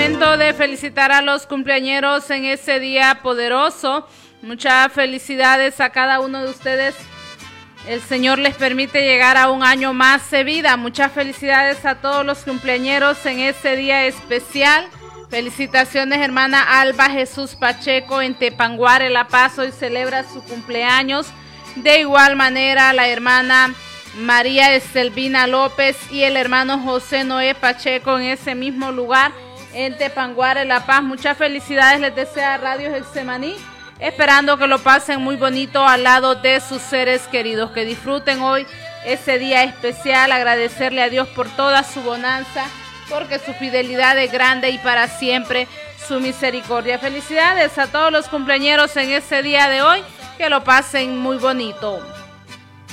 momento de felicitar a los cumpleañeros en este día poderoso. Muchas felicidades a cada uno de ustedes. El Señor les permite llegar a un año más de vida. Muchas felicidades a todos los cumpleañeros en este día especial. Felicitaciones, hermana Alba Jesús Pacheco en Tepanguare, La Paz. Hoy celebra su cumpleaños. De igual manera, la hermana María Estelvina López y el hermano José Noé Pacheco en ese mismo lugar en Tepanguare, La Paz. Muchas felicidades les desea Radio Getsemaní, esperando que lo pasen muy bonito al lado de sus seres queridos, que disfruten hoy ese día especial, agradecerle a Dios por toda su bonanza, porque su fidelidad es grande y para siempre su misericordia. Felicidades a todos los cumpleañeros en ese día de hoy, que lo pasen muy bonito.